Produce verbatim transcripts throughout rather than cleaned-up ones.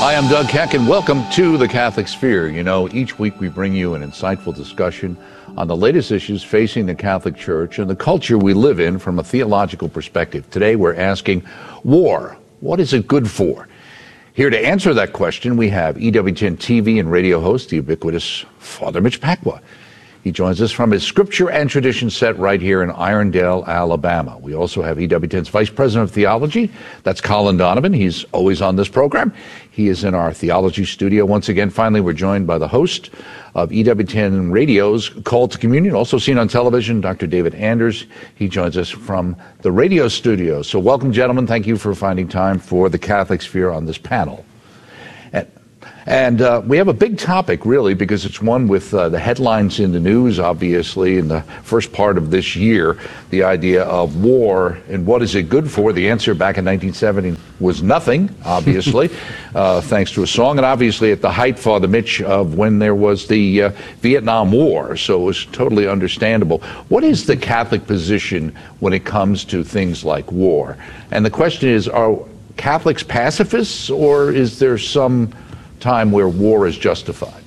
Hi, I'm Doug Keck, and welcome to the Catholic Sphere. You know, each week we bring you an insightful discussion on the latest issues facing the Catholic Church and the culture we live in from a theological perspective. Today we're asking, war, what is it good for? Here to answer that question, we have E W ten T V and radio host, the ubiquitous Father Mitch Pacwa. He joins us from his Scripture and Tradition set right here in Irondale, Alabama. We also have E W ten's Vice President of Theology. That's Colin Donovan. He's always on this program. He is in our theology studio. Once again, finally, we're joined by the host of E W ten Radio's Call to Communion, also seen on television, Doctor David Anders. He joins us from the radio studio. So welcome, gentlemen. Thank you for finding time for the Catholic Sphere on this panel. And And uh, we have a big topic, really, because it's one with uh, the headlines in the news, obviously, in the first part of this year, the idea of war and what is it good for? The answer back in nineteen seventy was nothing, obviously, uh, thanks to a song, and obviously at the height, Father Mitch, of when there was the uh, Vietnam War, so it was totally understandable. What is the Catholic position when it comes to things like war? And the question is, are Catholics pacifists, or is there some time where war is justified?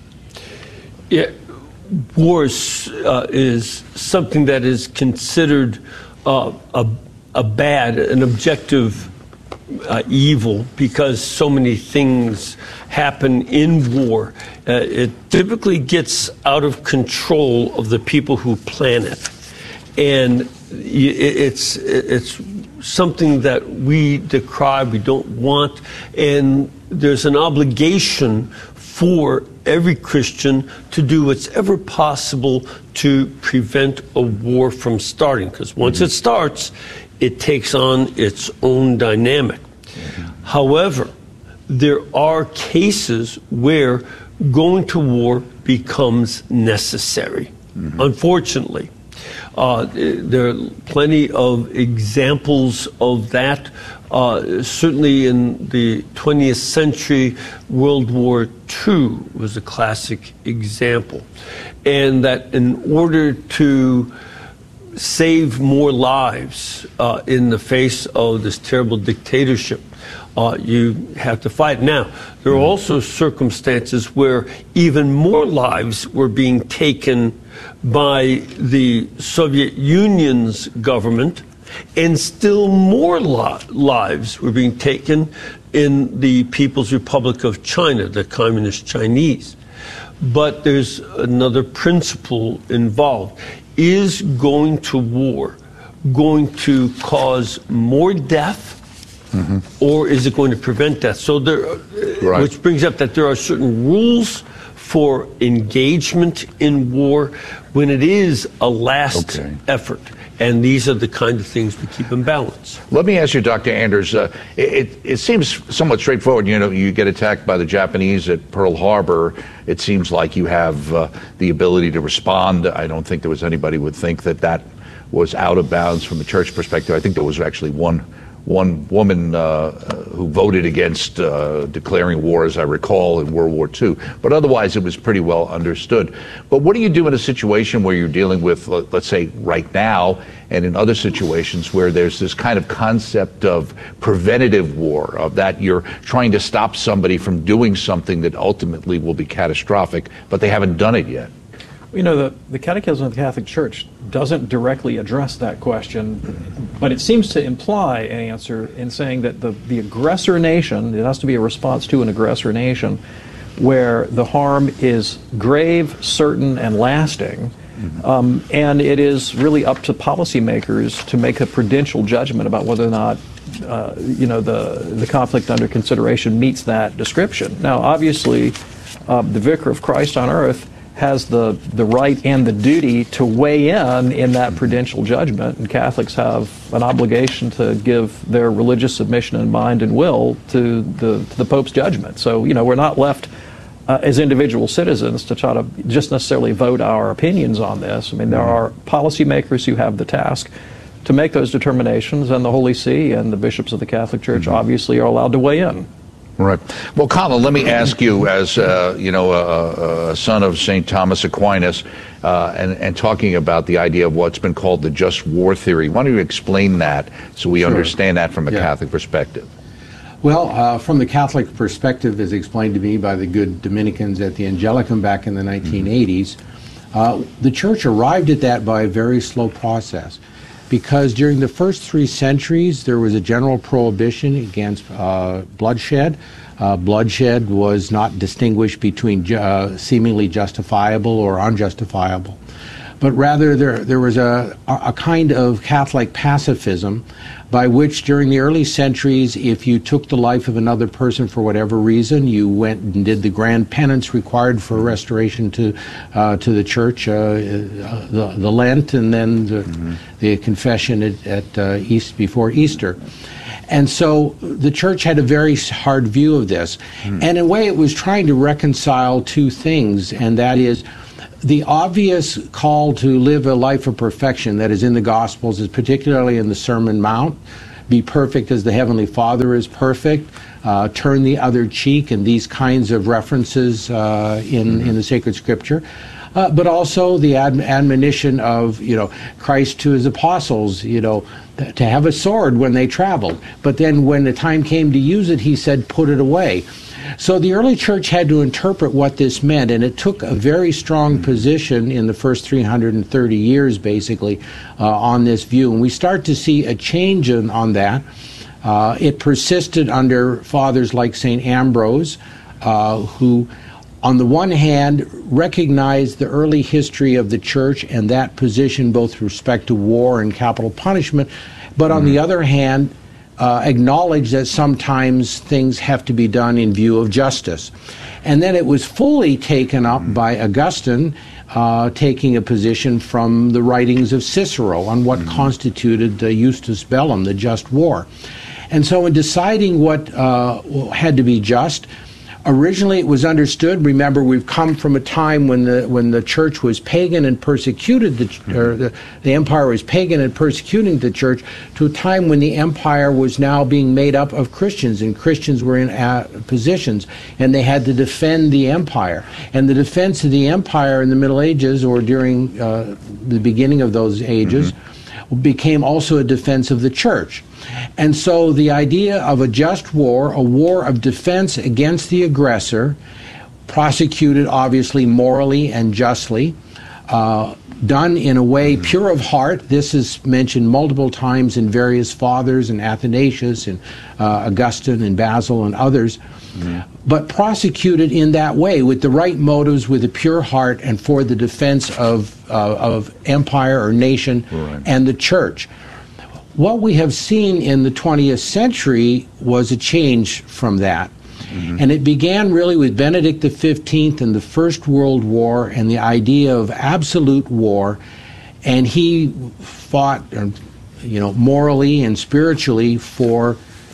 Yeah, war is, uh, is something that is considered uh, a, a bad, an objective uh, evil, because so many things happen in war. Uh, it typically gets out of control of the people who plan it, and it's it's something that we decry, we don't want, and there's an obligation for every Christian to do what's ever possible to prevent a war from starting, because once mm-hmm. it starts, it takes on its own dynamic. Mm-hmm. However, there are cases where going to war becomes necessary, mm-hmm. unfortunately. Uh, there are plenty of examples of that. Uh, certainly in the twentieth century, World War Two was a classic example. And that in order to save more lives uh, in the face of this terrible dictatorship, uh, you have to fight. Now, there are also circumstances where even more lives were being taken by the Soviet Union's government, and still more li- lives were being taken in the People's Republic of China, the Communist Chinese. But there's another principle involved. Is going to war going to cause more death, mm-hmm. or is it going to prevent death? So there, right. Which brings up that there are certain rules for engagement in war when it is a last okay. effort. And these are the kind of things we keep in balance. Let me ask you, Doctor Anders, uh, it, it seems somewhat straightforward. You know, you get attacked by the Japanese at Pearl Harbor. It seems like you have uh, the ability to respond. I don't think there was anybody who would think that that was out of bounds from a church perspective. I think there was actually one one woman uh, who voted against uh, declaring war, as I recall, in World War Two. But otherwise, it was pretty well understood. But what do you do in a situation where you're dealing with, let's say, right now, and in other situations where there's this kind of concept of preventative war, of that you're trying to stop somebody from doing something that ultimately will be catastrophic, but they haven't done it yet? You know, the, the Catechism of the Catholic Church doesn't directly address that question, but it seems to imply an answer in saying that the, the aggressor nation, it has to be a response to an aggressor nation, where the harm is grave, certain, and lasting, mm-hmm. um, and it is really up to policymakers to make a prudential judgment about whether or not uh, you know, the, the conflict under consideration meets that description. Now, obviously, uh, the Vicar of Christ on earth has the, the right and the duty to weigh in in that prudential judgment, and Catholics have an obligation to give their religious submission in mind and will to the, to the Pope's judgment. So, you know, we're not left uh, as individual citizens to try to just necessarily vote our opinions on this. I mean, there are policymakers who have the task to make those determinations, and the Holy See and the bishops of the Catholic Church mm-hmm. obviously are allowed to weigh in. Right. Well, Colin, let me ask you, as uh, you know, a, a son of Saint Thomas Aquinas, uh, and, and talking about the idea of what's been called the just war theory. Why don't you explain that so we sure. understand that from a yeah. Catholic perspective? Well, uh, from the Catholic perspective, as explained to me by the good Dominicans at the Angelicum back in the nineteen eighties, uh, the Church arrived at that by a very slow process. Because during the first three centuries, there was a general prohibition against uh, bloodshed. Uh, bloodshed was not distinguished between ju uh, seemingly justifiable or unjustifiable. But rather there, there was a, a kind of Catholic pacifism by which during the early centuries, if you took the life of another person for whatever reason, you went and did the grand penance required for restoration to uh, to the church, uh, the, the Lent, and then the, mm-hmm. the confession at, at uh, East before Easter. And so the church had a very hard view of this. Mm. And in a way, it was trying to reconcile two things, and that is the obvious call to live a life of perfection that is in the Gospels, is particularly in the Sermon Mount. Be perfect as the Heavenly Father is perfect. Uh, turn the other cheek, and these kinds of references uh, in, mm-hmm. in the sacred Scripture. Uh, but also the ad admonition of, you know, Christ to his apostles, you know, th to have a sword when they traveled. But then when the time came to use it, he said, put it away. So the early church had to interpret what this meant, and it took a very strong position in the first three hundred thirty years, basically, uh, on this view. And we start to see a change in, on that. Uh, it persisted under fathers like Saint Ambrose, uh, who, on the one hand, recognized the early history of the church and that position both with respect to war and capital punishment, but on mm-hmm. the other hand, Uh, acknowledge that sometimes things have to be done in view of justice. And then it was fully taken up by Augustine, uh, taking a position from the writings of Cicero on what mm-hmm. constituted the Justus Bellum, the just war. And so in deciding what uh, had to be just, originally it was understood, remember we've come from a time when the when the church was pagan and persecuted, the, or the, the empire was pagan and persecuting the church, to a time when the empire was now being made up of Christians, and Christians were in uh, positions, and they had to defend the empire. And the defense of the empire in the Middle Ages, or during uh, the beginning of those ages, mm-hmm. became also a defense of the church. And so the idea of a just war, a war of defense against the aggressor, prosecuted obviously morally and justly, uh, done in a way pure of heart. This is mentioned multiple times in various fathers, and Athanasius and uh, Augustine and Basil and others, mm-hmm. but prosecuted in that way with the right motives, with a pure heart, and for the defense of, uh, of empire or nation right. and the church. What we have seen in the twentieth century was a change from that. Mm-hmm. And it began really with Benedict the fifteenth and the First World War and the idea of absolute war. And he fought, you know, morally and spiritually for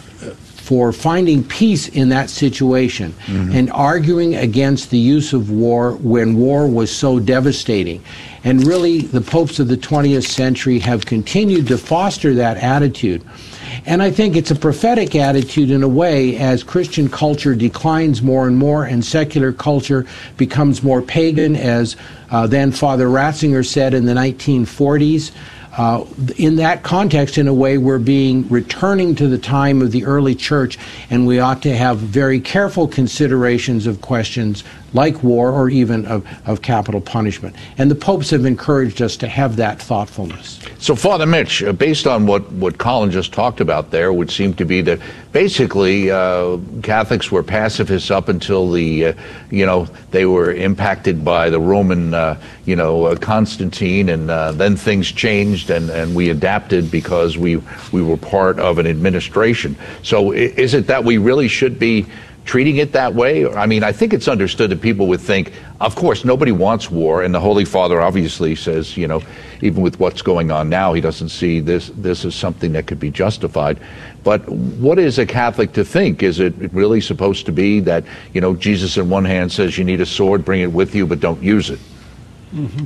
for finding peace in that situation, mm-hmm. and arguing against the use of war when war was so devastating. And really, the popes of the twentieth century have continued to foster that attitude. And I think it's a prophetic attitude in a way, as Christian culture declines more and more and secular culture becomes more pagan, as uh, then Father Ratzinger said in the nineteen forties. Uh, in that context, in a way, we're being returning to the time of the early church, and we ought to have very careful considerations of questions like war or even of, of capital punishment. And the popes have encouraged us to have that thoughtfulness. So, Father Mitch, uh, based on what, what Colin just talked about there, would seem to be that basically uh, Catholics were pacifists up until the, uh, you know, they were impacted by the Roman, uh, you know, uh, Constantine, and uh, then things changed, and, and we adapted because we, we were part of an administration. So is it that we really should be treating it that way? I mean, I think it's understood that people would think, of course, nobody wants war, and the Holy Father obviously says, you know, even with what's going on now, he doesn't see this this as something that could be justified. But what is a Catholic to think? Is it really supposed to be that, you know, Jesus in one hand says you need a sword, bring it with you, but don't use it? Mm-hmm.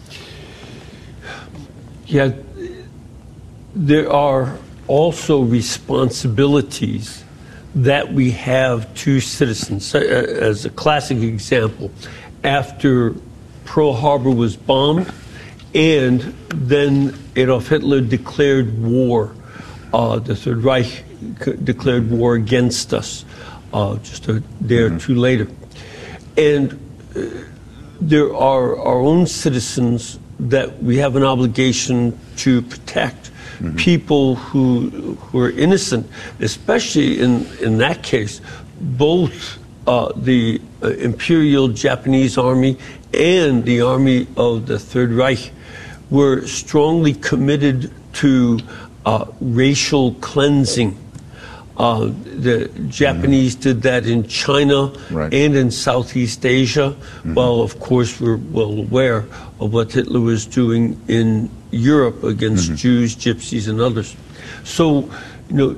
Yeah, there are also responsibilities that we have to citizens. As a classic example, after Pearl Harbor was bombed and then Adolf Hitler declared war, uh, the Third Reich c- declared war against us uh, just a day or two later. And uh, there are our own citizens that we have an obligation to protect. Mm-hmm. People who who are innocent, especially in, in that case, both uh, the uh, Imperial Japanese Army and the Army of the Third Reich were strongly committed to uh, racial cleansing. Uh, the Japanese mm-hmm. did that in China right. and in Southeast Asia. Mm-hmm. Well, of course, we're well aware of what Hitler was doing in Europe against mm-hmm. Jews, Gypsies, and others. So, you know,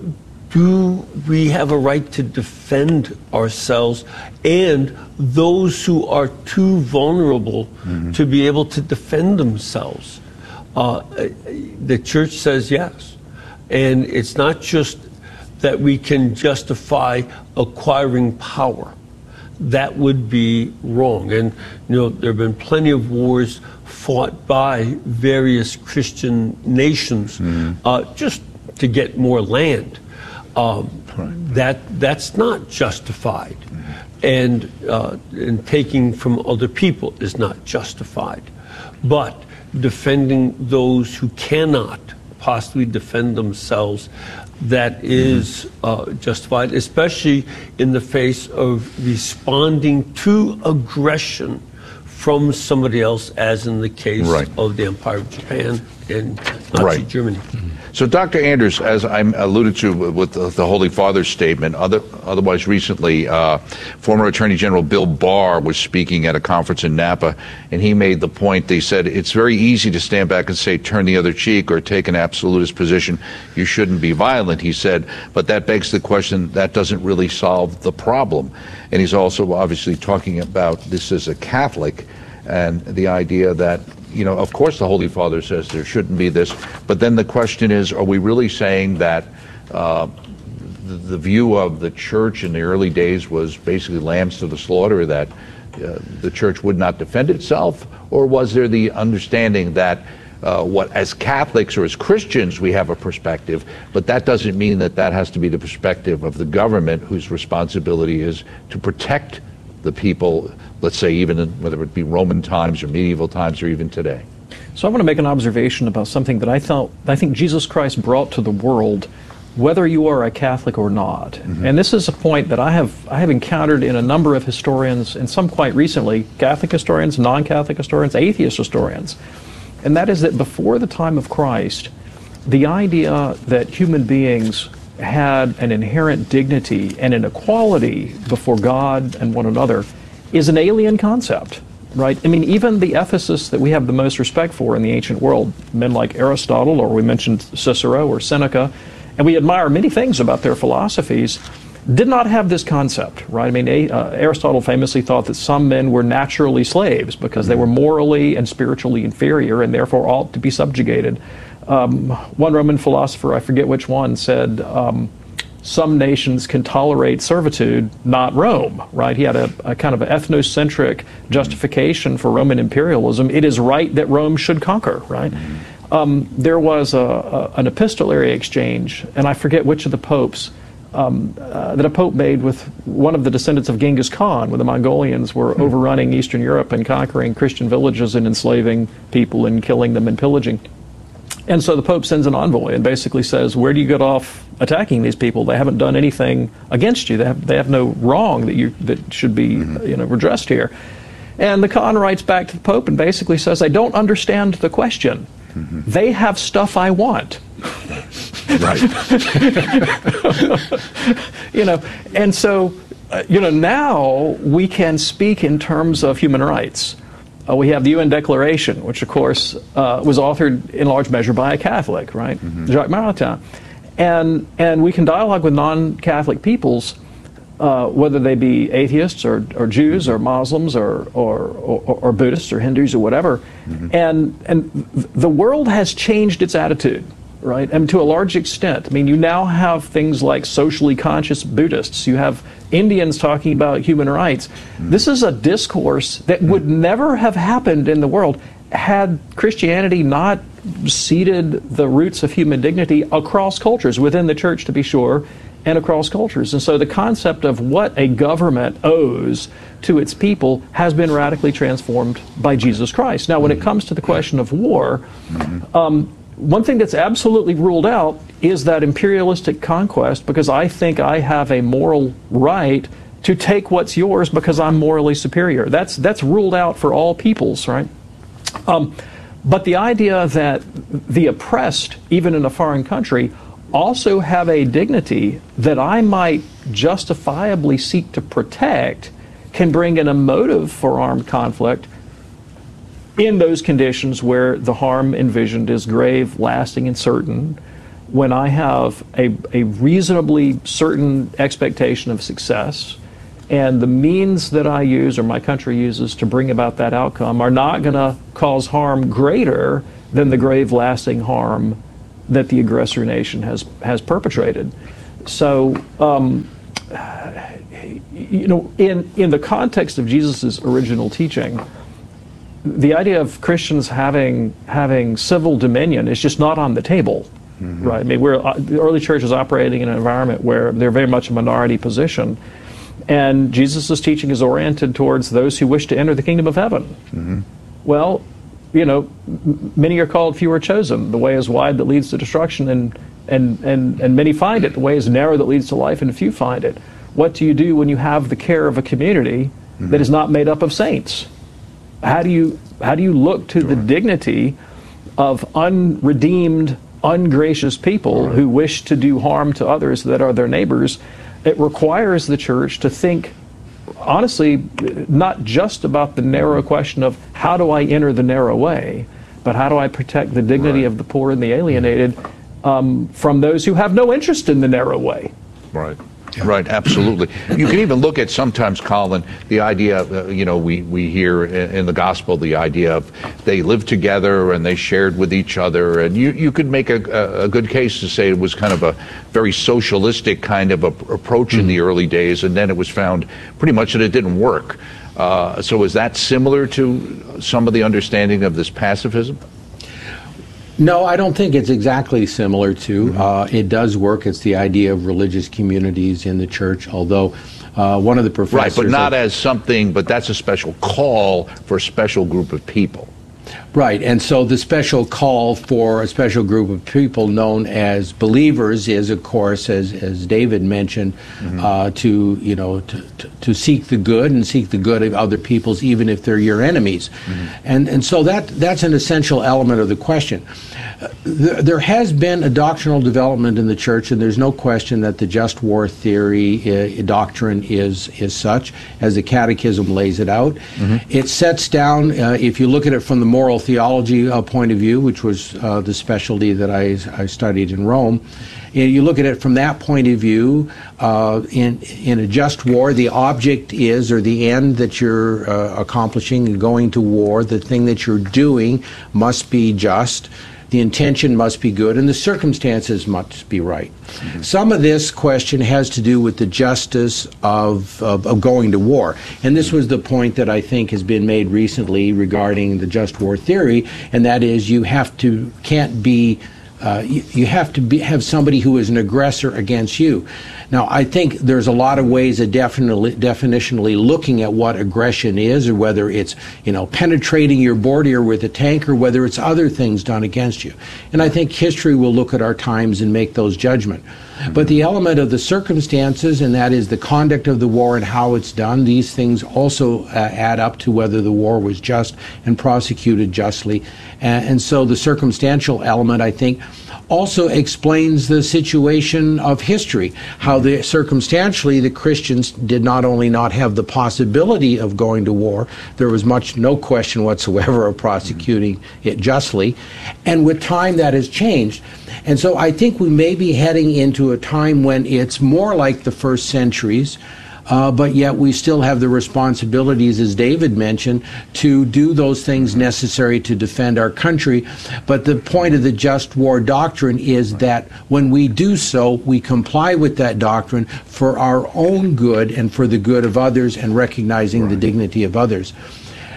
do we have a right to defend ourselves and those who are too vulnerable mm-hmm. to be able to defend themselves? Uh, the church says yes. And it's not just that we can justify acquiring power. That would be wrong. And, you know, there have been plenty of wars fought by various Christian nations mm-hmm. uh, just to get more land. Um, right. That that's not justified. Mm-hmm. And, uh, and taking from other people is not justified. But defending those who cannot possibly defend themselves, that is uh, justified, especially in the face of responding to aggression from somebody else, as in the case right. of the Empire of Japan and Nazi right. Germany. Mm-hmm. So, Doctor Anders, as I alluded to with the, the Holy Father's statement, other, otherwise recently, uh, former Attorney General Bill Barr was speaking at a conference in Napa, and he made the point, they said, it's very easy to stand back and say, turn the other cheek or take an absolutist position. You shouldn't be violent, he said, but that begs the question, that doesn't really solve the problem. And he's also obviously talking about this as a Catholic and the idea that, you know, of course the Holy Father says there shouldn't be this, but then the question is, are we really saying that uh, the, the view of the church in the early days was basically lambs to the slaughter, that uh, the church would not defend itself? Or was there the understanding that uh, what as Catholics or as Christians we have a perspective, but that doesn't mean that that has to be the perspective of the government, whose responsibility is to protect the people, let's say even in, whether it be Roman times or medieval times or even today? So I want to make an observation about something that I thought I think Jesus Christ brought to the world, whether you are a Catholic or not. Mm-hmm. And this is a point that I have I have encountered in a number of historians, and some quite recently, Catholic historians, non-Catholic historians, atheist historians. And that is that before the time of Christ, the idea that human beings had an inherent dignity and an equality before God and one another is an alien concept, right? I mean, even the ethicists that we have the most respect for in the ancient world, men like Aristotle, or we mentioned Cicero or Seneca, and we admire many things about their philosophies, did not have this concept, right? I mean, uh, Aristotle famously thought that some men were naturally slaves because they were morally and spiritually inferior and therefore ought to be subjugated. Um, one Roman philosopher, I forget which one, said um, some nations can tolerate servitude, not Rome, right? He had a, a kind of an ethnocentric justification for Roman imperialism. It is right that Rome should conquer, right? Um, there was a, a, an epistolary exchange, and I forget which of the popes, um, uh, that a pope made with one of the descendants of Genghis Khan, when the Mongolians were mm-hmm. overrunning Eastern Europe and conquering Christian villages and enslaving people and killing them and pillaging. And so the Pope sends an envoy and basically says, where do you get off attacking these people? They haven't done anything against you. They have, they have no wrong that you that should be mm-hmm. you know, redressed here. And the Khan writes back to the Pope and basically says, I don't understand the question. Mm-hmm. They have stuff I want. Right. you know, and so, uh, you know, now we can speak in terms of human rights. Uh, we have the U N Declaration, which, of course, uh, was authored in large measure by a Catholic, right, mm-hmm. Jacques Maritain. And, and we can dialogue with non-Catholic peoples, uh, whether they be atheists or, or Jews or Muslims or, or, or, or Buddhists or Hindus or whatever. Mm-hmm. And, and the world has changed its attitude, right, and to a large extent. I mean, you now have things like socially conscious Buddhists. You have Indians talking about human rights. Mm-hmm. This is a discourse that would never have happened in the world had Christianity not seeded the roots of human dignity across cultures, within the church to be sure, and across cultures. And so the concept of what a government owes to its people has been radically transformed by Jesus Christ. Now, when it comes to the question of war, um, one thing that's absolutely ruled out is that imperialistic conquest, because I think I have a moral right to take what's yours because I'm morally superior. That's, that's ruled out for all peoples, right? Um, but the idea that the oppressed, even in a foreign country, also have a dignity that I might justifiably seek to protect can bring in a motive for armed conflict in those conditions where the harm envisioned is grave, lasting, and certain, when I have a, a reasonably certain expectation of success, and the means that I use or my country uses to bring about that outcome are not going to cause harm greater than the grave, lasting harm that the aggressor nation has has perpetrated. So, um, you know, in in the context of Jesus' original teaching, the idea of Christians having having civil dominion is just not on the table, mm-hmm. right? I mean, we're uh, the early church is operating in an environment where they're very much a minority position, and Jesus' teaching is oriented towards those who wish to enter the kingdom of heaven. Mm-hmm. Well, you know, many are called, few are chosen. The way is wide that leads to destruction, and, and, and, and many find it. The way is narrow that leads to life, and few find it. What do you do when you have the care of a community mm-hmm. that is not made up of saints? How do you, how do you look to sure. the dignity of unredeemed, ungracious people right. who wish to do harm to others that are their neighbors? It requires the church to think, honestly, not just about the narrow question of how do I enter the narrow way, but how do I protect the dignity right. of the poor and the alienated um, from those who have no interest in the narrow way. Right. Yeah. Right, absolutely. You can even look at sometimes, Colin, the idea, uh, you know, we, we hear in, in the gospel the idea of they lived together and they shared with each other. And you, you could make a, a good case to say it was kind of a very socialistic kind of a, approach mm-hmm. in the early days. And then it was found pretty much that it didn't work. Uh, so is that similar to some of the understanding of this pacifism? No, I don't think it's exactly similar to. Mm-hmm. Uh, it does work. It's the idea of religious communities in the church, although uh, one of the professors... Right, but not as something, but that's a special call for a special group of people. Right, and so the special call for a special group of people known as believers is, of course, as as David mentioned, mm-hmm. uh, to you know to, to, to seek the good and seek the good of other peoples, even if they're your enemies, mm-hmm. and and so that that's an essential element of the question. Uh, th- there has been a doctrinal development in the church, and there's no question that the just war theory uh, doctrine is is such as the Catechism lays it out. Mm-hmm. It sets down, uh, if you look at it from the moral theology uh, point of view, which was uh, the specialty that I, I studied in Rome, and you look at it from that point of view, uh, in in a just war, the object is, or the end that you're uh, accomplishing and going to war, the thing that you're doing must be just. The intention must be good, and the circumstances must be right. Mm-hmm. Some of this question has to do with the justice of, of, of going to war. And this was the point that I think has been made recently regarding the just war theory, and that is you have to, can't be, uh, you, you have to be, have somebody who is an aggressor against you. Now, I think there's a lot of ways of definitely, definitionally looking at what aggression is, or whether it's, you know, penetrating your border with a tank, or whether it's other things done against you. And I think history will look at our times and make those judgments. Mm-hmm. But the element of the circumstances, and that is the conduct of the war and how it's done, these things also uh, add up to whether the war was just and prosecuted justly. And, and so the circumstantial element, I think, also explains the situation of history, how the circumstantially the Christians did not only not have the possibility of going to war, there was much no question whatsoever of prosecuting it justly, and with time that has changed. And so I think we may be heading into a time when it's more like the first centuries, Uh, but yet we still have the responsibilities, as David mentioned, to do those things necessary to defend our country. But the point of the just war doctrine is that when we do so, we comply with that doctrine for our own good and for the good of others, and recognizing right. the dignity of others.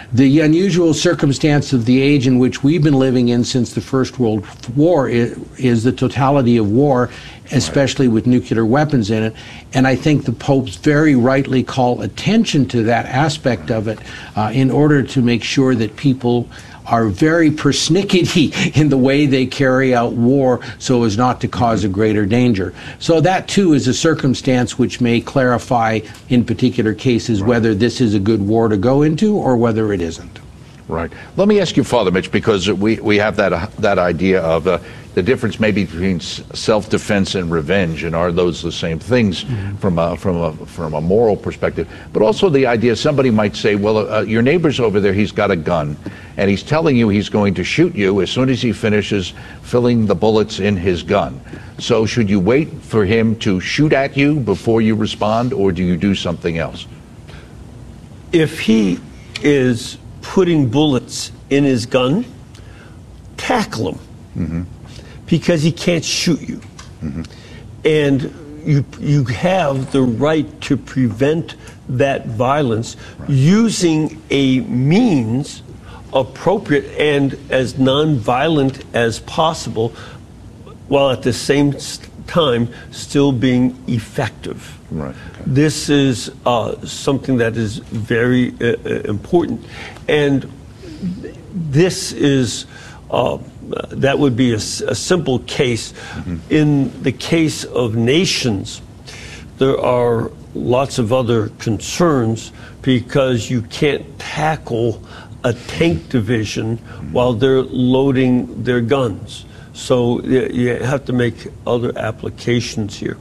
The unusual circumstance of the age in which we've been living in since the First World War is, is the totality of war, especially with nuclear weapons in it. And I think the popes very rightly call attention to that aspect of it uh, in order to make sure that people are very persnickety in the way they carry out war so as not to cause a greater danger. So that, too, is a circumstance which may clarify in particular cases right. whether this is a good war to go into or whether it isn't. Right. Let me ask you, Father Mitch, because we, we have that uh, that idea of uh, the difference maybe between s- self-defense and revenge, and are those the same things mm-hmm. from a, from a from a moral perspective? But also the idea, somebody might say, well, uh, your neighbor's over there, he's got a gun, and he's telling you he's going to shoot you as soon as he finishes filling the bullets in his gun. So should you wait for him to shoot at you before you respond, or do you do something else? If he is putting bullets in his gun, tackle him. Mm-hmm. Because he can't shoot you. Mm-hmm. And you you have the right to prevent that violence right. using a means appropriate and as nonviolent as possible, while at the same time still being effective. Right. Okay. This is uh, something that is very uh, important. And this is, uh, that would be a, a simple case. Mm-hmm. In the case of nations, there are lots of other concerns because you can't tackle a tank division mm-hmm. while they're loading their guns. So you have to make other applications here.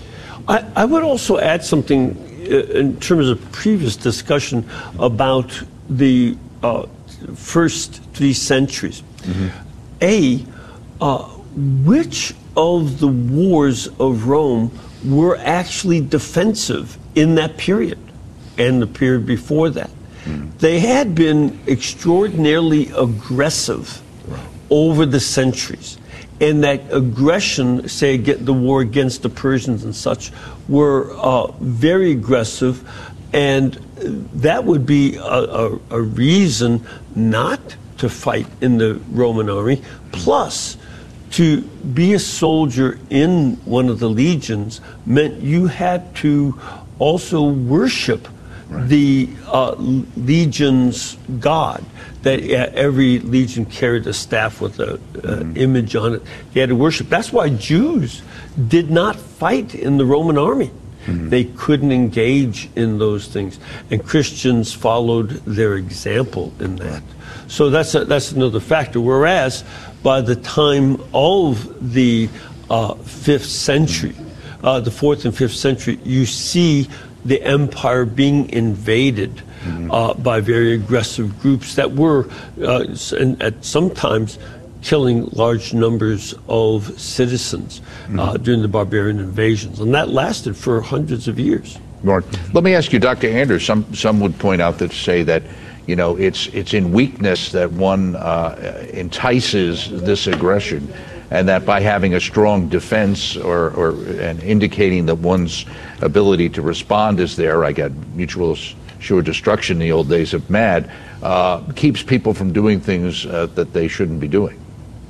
I, I would also add something in terms of previous discussion about the uh, first three centuries. Mm-hmm. A, uh, which of the wars of Rome were actually defensive in that period and the period before that? Mm-hmm. They had been extraordinarily aggressive right. over the centuries. And that aggression, say, get the war against the Persians and such, were uh, very aggressive, and that would be a, a, a reason not to fight in the Roman army. Plus, to be a soldier in one of the legions meant you had to also worship right. the uh, legion's god. That uh, every legion carried a staff with an uh, mm-hmm. image on it. They had to worship. That's why Jews did not fight in the Roman army. Mm-hmm. They couldn't engage in those things. And Christians followed their example in that. So that's a, that's another factor. Whereas by the time of the uh, fifth century, uh, the fourth and fifth century, you see the empire being invaded mm-hmm. uh, by very aggressive groups that were, uh, and at sometimes, killing large numbers of citizens mm-hmm. uh, during the barbarian invasions, and that lasted for hundreds of years. Right. Let me ask you, Doctor Anders. Some some would point out that say that, you know, it's it's in weakness that one uh, entices this aggression, and that by having a strong defense or, or and indicating that one's ability to respond is there, I got mutual assured destruction in the old days of MAD, uh, keeps people from doing things uh, that they shouldn't be doing.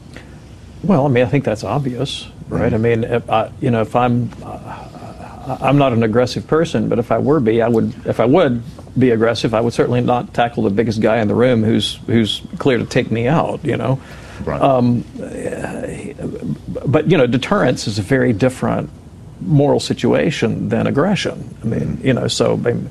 Well, I mean, I think that's obvious, right? Mm-hmm. I mean, if I, you know, if I'm, uh, I'm not an aggressive person, but if I were be, I would, if I would be aggressive, I would certainly not tackle the biggest guy in the room who's who's clear to take me out, you know. Right. Um, but, you know, deterrence is a very different moral situation than aggression. I mean, mm-hmm. you know, so, I mean,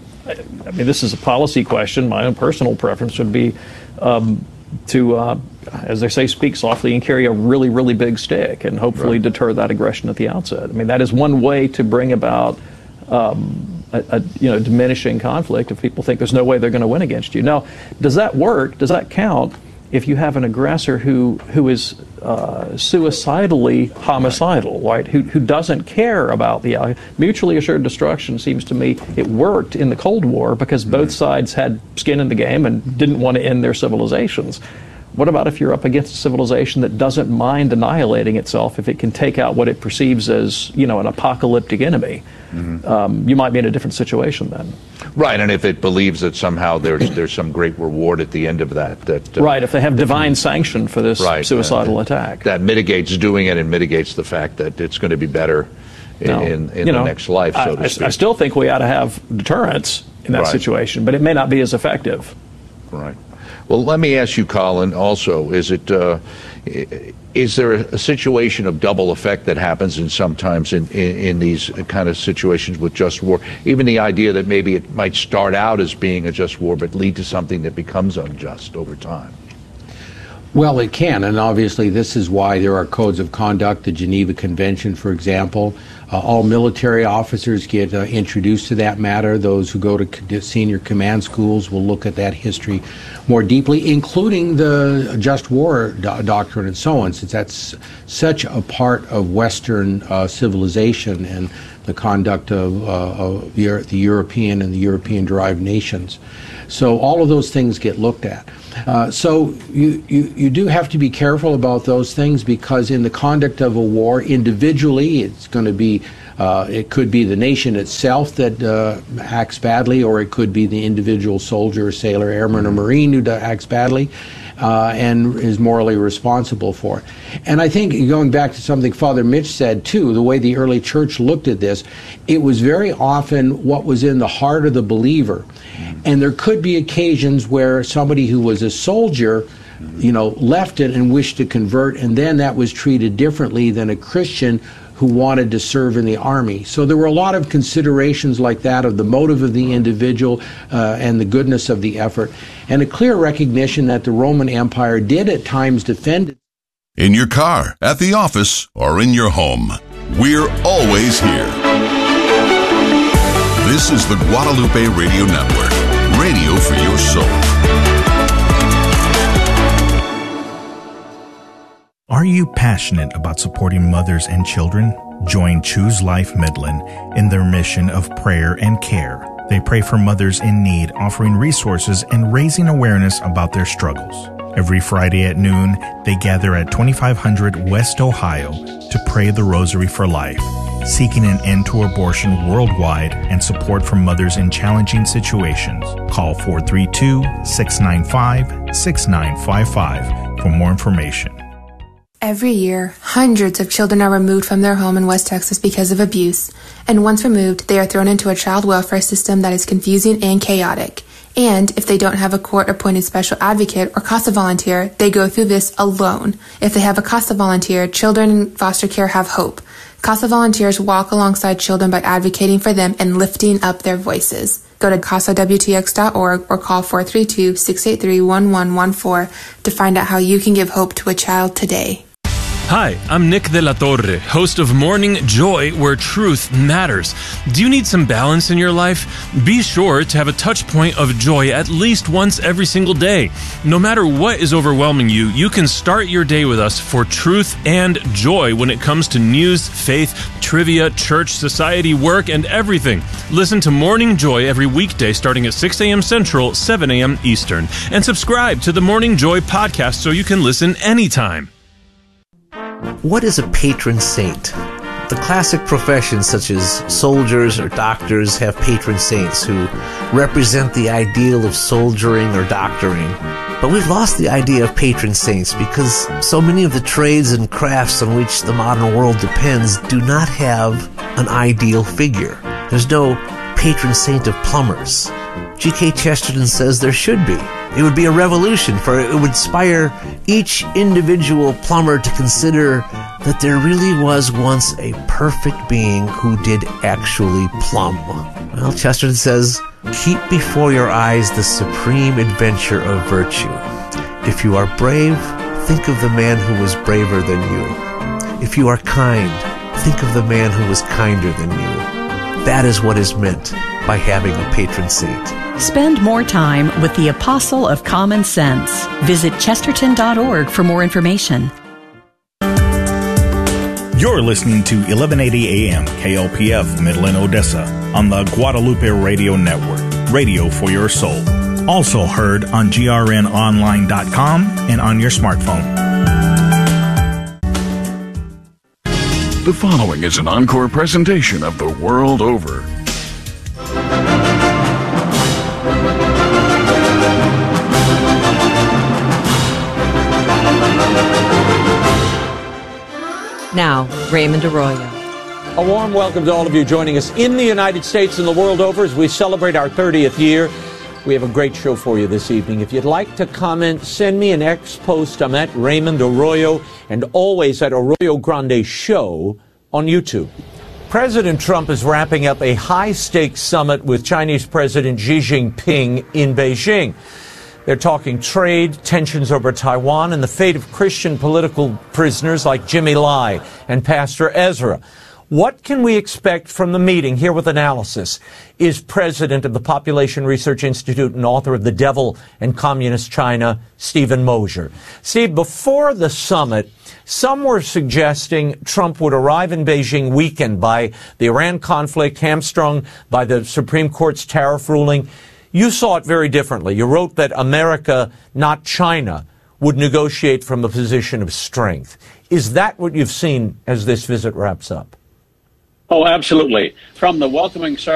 I mean, this is a policy question. My own personal preference would be um, to, uh, as they say, speak softly and carry a really, really big stick and hopefully right. deter that aggression at the outset. I mean, that is one way to bring about um, a, a, you know, diminishing conflict if people think there's no way they're going to win against you. Now, does that work? Does that count if you have an aggressor who who is uh, suicidally homicidal, right? Who who doesn't care about the uh, mutually assured destruction? Seems to me it worked in the Cold War because both mm-hmm. sides had skin in the game and didn't want to end their civilizations. What about if you're up against a civilization that doesn't mind annihilating itself if it can take out what it perceives as, you know, an apocalyptic enemy? mm-hmm. um, you might be in a different situation then. Right, and if it believes that somehow there's there's some great reward at the end of that, that uh, right, if they have divine sanction for this right, suicidal uh, attack, that mitigates doing it and mitigates the fact that it's going to be better in, no, in, in the know, next life, so I, to speak. I still think we ought to have deterrence in that right. situation, but it may not be as effective. Right. Well, let me ask you, Colin, also, is it uh, is there a situation of double effect that happens in sometimes in, in, in these kind of situations with just war? Even the idea that maybe it might start out as being a just war but lead to something that becomes unjust over time? Well, it can, and obviously this is why there are codes of conduct, the Geneva Convention, for example. Uh, all military officers get uh, introduced to that matter. Those who go to senior command schools will look at that history more deeply, including the just war do doctrine and so on, since that's such a part of Western uh, civilization and the conduct of, uh, of the, the European and the European-derived nations. So all of those things get looked at. Uh, so you, you, you do have to be careful about those things, because in the conduct of a war, individually, it's going to be, uh, it could be the nation itself that uh, acts badly, or it could be the individual soldier, sailor, airman, or marine who acts badly uh, and is morally responsible for it. And I think, going back to something Father Mitch said too, the way the early church looked at this, it was very often what was in the heart of the believer. And there could be occasions where somebody who was a soldier, you know, left it and wished to convert, and then that was treated differently than a Christian who wanted to serve in the army. So there were a lot of considerations like that of the motive of the individual uh, and the goodness of the effort, and a clear recognition that the Roman Empire did at times defend it. In your car, at the office, or in your home, we're always here. This is the Guadalupe Radio Network, radio for your soul. Are you passionate about supporting mothers and children? Join Choose Life Midland in their mission of prayer and care. They pray for mothers in need, offering resources and raising awareness about their struggles. Every Friday at noon, they gather at twenty-five hundred West Ohio to pray the Rosary for Life, seeking an end to abortion worldwide and support for mothers in challenging situations. Call four three two, six nine five, six nine five five for more information. Every year, hundreds of children are removed from their home in West Texas because of abuse, and once removed, they are thrown into a child welfare system that is confusing and chaotic. And if they don't have a court-appointed special advocate or CASA volunteer, they go through this alone. If they have a CASA volunteer, children in foster care have hope. CASA volunteers walk alongside children by advocating for them and lifting up their voices. Go to casa w t x dot org or call four three two, six eight three, one one one four to find out how you can give hope to a child today. Hi, I'm Nick De La Torre, host of Morning Joy, where truth matters. Do you need some balance in your life? Be sure to have a touch point of joy at least once every single day. No matter what is overwhelming you, you can start your day with us for truth and joy when it comes to news, faith, trivia, church, society, work, and everything. Listen to Morning Joy every weekday starting at six a.m. Central, seven a.m. Eastern. And subscribe to the Morning Joy podcast so you can listen anytime. What is a patron saint? The classic professions such as soldiers or doctors have patron saints who represent the ideal of soldiering or doctoring. But we've lost the idea of patron saints because so many of the trades and crafts on which the modern world depends do not have an ideal figure. There's no patron saint of plumbers. G K Chesterton says there should be. It would be a revolution, for it would inspire each individual plumber to consider that there really was once a perfect being who did actually plumb. Well, Chesterton says, keep before your eyes the supreme adventure of virtue. If you are brave, think of the man who was braver than you. If you are kind, think of the man who was kinder than you. That is what is meant by having a patron saint. Spend more time with the Apostle of Common Sense. Visit chesterton dot org for more information. You're listening to eleven eighty A M K L P F Midland, Odessa on the Guadalupe Radio Network, radio for your soul. Also heard on G R N online dot com and on your smartphone. The following is an encore presentation of The World Over. Now, Raymond Arroyo. A warm welcome to all of you joining us in the United States and the world over as we celebrate our thirtieth year. We have a great show for you this evening. If you'd like to comment, send me an X post. I'm at Raymond Arroyo and always at Arroyo Grande Show on YouTube. President Trump is wrapping up a high-stakes summit with Chinese President Xi Jinping in Beijing. They're talking trade, tensions over Taiwan, and the fate of Christian political prisoners like Jimmy Lai and Pastor Ezra. What can we expect from the meeting? Here with analysis is president of the Population Research Institute and author of The Devil and Communist China, Stephen Mosher. Steve, before the summit, some were suggesting Trump would arrive in Beijing weakened by the Iran conflict, hamstrung by the Supreme Court's tariff ruling. You saw it very differently. You wrote that America, not China, would negotiate from a position of strength. Is that what you've seen as this visit wraps up? Oh, absolutely. From the welcoming ceremony